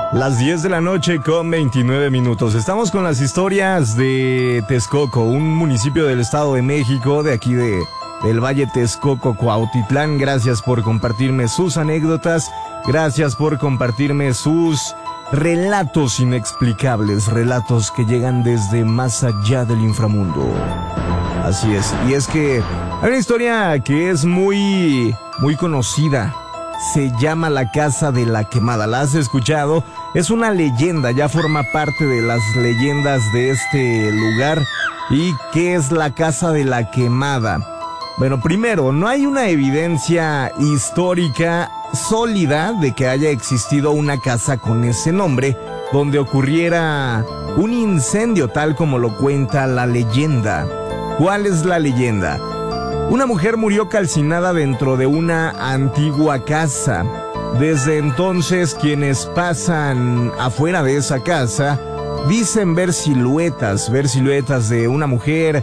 Las 10 de la noche con 29 minutos. Estamos con las historias de Texcoco, un municipio del Estado de México, de aquí del Valle Texcoco, Cuautitlán. Gracias por compartirme sus anécdotas, gracias por compartirme sus relatos inexplicables, relatos que llegan desde más allá del inframundo. Así es, y es que hay una historia que es muy conocida. Se llama la Casa de la Quemada. ¿La has escuchado? Es una leyenda, ya forma parte de las leyendas de este lugar. ¿Y qué es la Casa de la Quemada? Bueno, primero, no hay una evidencia histórica sólida de que haya existido una casa con ese nombre, donde ocurriera un incendio tal como lo cuenta la leyenda. ¿Cuál es la leyenda? Una mujer murió calcinada dentro de una antigua casa. Desde entonces, quienes pasan afuera de esa casa dicen ver siluetas de una mujer.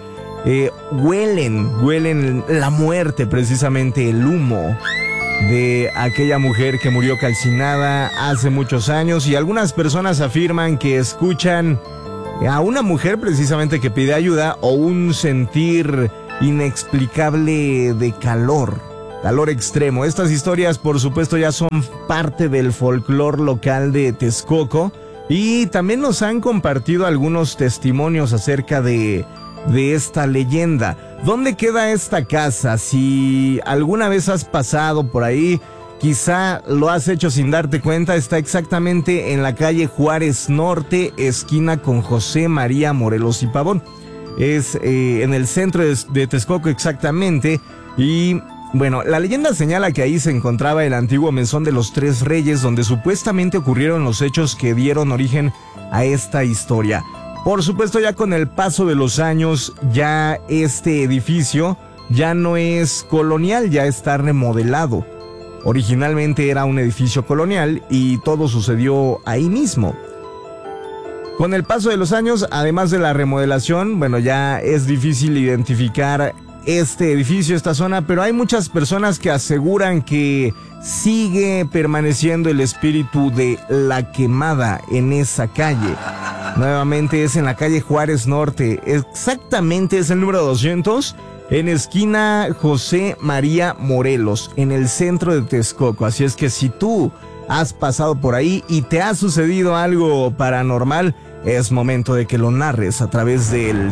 Huelen la muerte, precisamente el humo de aquella mujer que murió calcinada hace muchos años, y algunas personas afirman que escuchan a una mujer precisamente que pide ayuda, o un sentir inexplicable de calor extremo. Estas historias, por supuesto, ya son parte del folclore local de Texcoco, y también nos han compartido algunos testimonios acerca de esta leyenda. ¿Dónde queda esta casa? Si alguna vez has pasado por ahí, quizá lo has hecho sin darte cuenta. Está exactamente en la calle Juárez Norte, esquina con José María Morelos y Pavón. Es en el centro de Texcoco exactamente. Y bueno, la leyenda señala que ahí se encontraba el antiguo mesón de los Tres Reyes, donde supuestamente ocurrieron los hechos que dieron origen a esta historia. Por supuesto, ya con el paso de los años, ya este edificio ya no es colonial, ya está remodelado. Originalmente era un edificio colonial y todo sucedió ahí mismo. Con el paso de los años, además de la remodelación, bueno, ya es difícil identificar este edificio, esta zona, pero hay muchas personas que aseguran que sigue permaneciendo el espíritu de la quemada en esa calle. Nuevamente es en la calle Juárez Norte, exactamente es el número 200, en esquina José María Morelos, en el centro de Texcoco. Así es que si tú has pasado por ahí y te ha sucedido algo paranormal, es momento de que lo narres a través del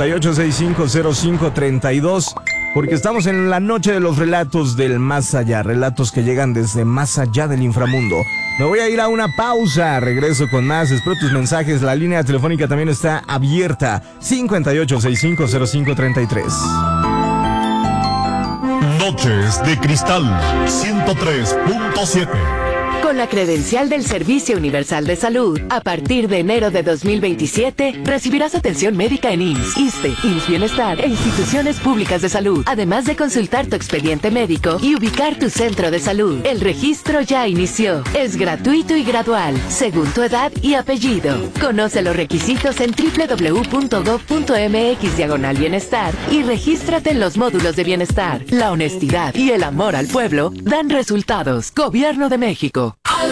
58650532, porque estamos en la noche de los relatos del más allá, relatos que llegan desde más allá del inframundo. Me voy a ir a una pausa, regreso con más, espero tus mensajes, la línea telefónica también está abierta, 58650533. Noches de Cristal 103.7. Con la credencial del Servicio Universal de Salud, a partir de enero de 2027, recibirás atención médica en IMSS, ISSSTE, IMSS Bienestar e instituciones públicas de salud, además de consultar tu expediente médico y ubicar tu centro de salud. El registro ya inició. Es gratuito y gradual, según tu edad y apellido. Conoce los requisitos en www.gov.mx/bienestar y regístrate en los módulos de bienestar. La honestidad y el amor al pueblo dan resultados. Gobierno de México.